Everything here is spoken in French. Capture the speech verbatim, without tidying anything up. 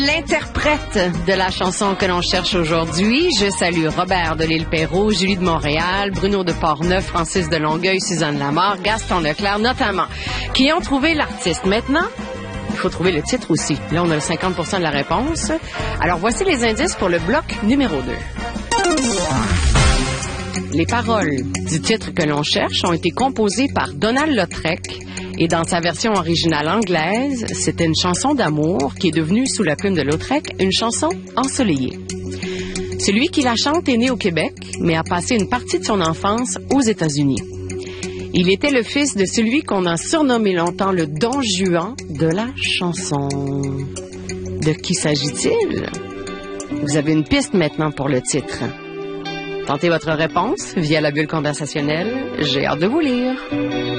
L'interprète de la chanson que l'on cherche aujourd'hui, je salue Robert de l'Île-Perrot, Julie de Montréal, Bruno de Portneuf, Francis de Longueuil, Suzanne Lamarre, Gaston Leclerc notamment, qui ont trouvé l'artiste. Maintenant, il faut trouver le titre aussi. Là, on a le cinquante pour cent de la réponse. Alors, voici les indices pour le bloc numéro deux. Les paroles du titre que l'on cherche ont été composées par Donald Lautrec et dans sa version originale anglaise, c'était une chanson d'amour qui est devenue, sous la plume de Lautrec, une chanson ensoleillée. Celui qui la chante est né au Québec, mais a passé une partie de son enfance aux États-Unis. Il était le fils de celui qu'on a surnommé longtemps le Don Juan de la chanson. De qui s'agit-il? Vous avez une piste maintenant pour le titre. Tentez votre réponse via la bulle conversationnelle. J'ai hâte de vous lire.